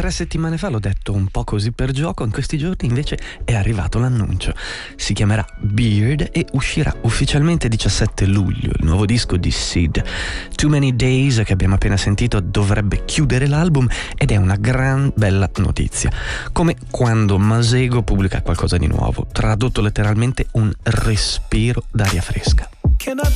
3 settimane fa l'ho detto un po' così per gioco, in questi giorni invece è arrivato l'annuncio. Si chiamerà Beard e uscirà ufficialmente 17 luglio, il nuovo disco di Sid. Too Many Days, che abbiamo appena sentito, dovrebbe chiudere l'album ed è una gran bella notizia. Come quando Masego pubblica qualcosa di nuovo, tradotto letteralmente un respiro d'aria fresca.